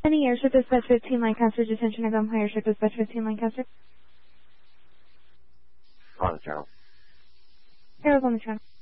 Any airship dispatch 15 Lancaster, detention of Empire airship dispatch 15 Lancaster. On the channel. Arrows on the channel.